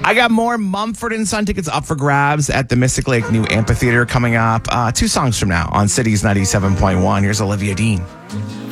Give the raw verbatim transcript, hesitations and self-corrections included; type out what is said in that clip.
I got more Mumford and Son tickets up for grabs at the Mystic Lake New Amphitheater coming up uh, two songs from now on Cities ninety-seven point one. Here's Olivia Dean.